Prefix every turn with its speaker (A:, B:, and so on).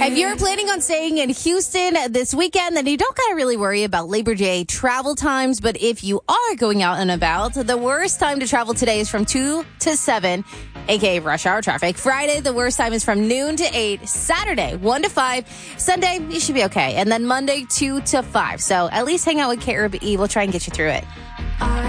A: If you're planning on staying in Houston this weekend, then you don't got to really worry about Labor Day travel times. But if you are going out and about, the worst time to travel today is from 2 to 7, aka rush hour traffic. Friday, the worst time is from noon to 8. Saturday, 1 to 5. Sunday, you should be okay. And then Monday, 2 to 5. So at least hang out with Caribbean. We'll try and get you through it.